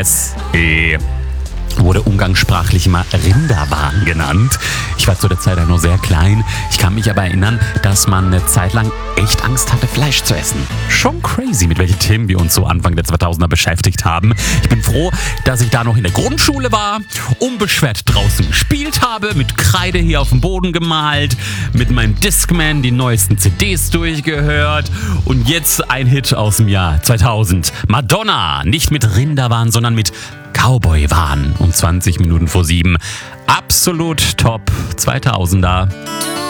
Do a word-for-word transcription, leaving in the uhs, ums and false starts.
S E wurde umgangssprachlich mal Rinderwahn genannt. Ich war zu der Zeit ja noch sehr klein. Ich kann mich aber erinnern, dass man eine Zeit lang echt Angst hatte, Fleisch zu essen. Schon crazy, mit welchen Themen wir uns so Anfang der zweitausender beschäftigt haben. Ich bin froh, dass ich da noch in der Grundschule war, unbeschwert draußen gespielt habe, mit Kreide hier auf dem Boden gemalt, mit meinem Discman die neuesten C Ds durchgehört und jetzt ein Hit aus dem Jahr zweitausend. Madonna, nicht mit Rinderwahn, sondern mit Cowboy-Wahn um zwanzig Minuten vor sieben. Absolut top zweitausender.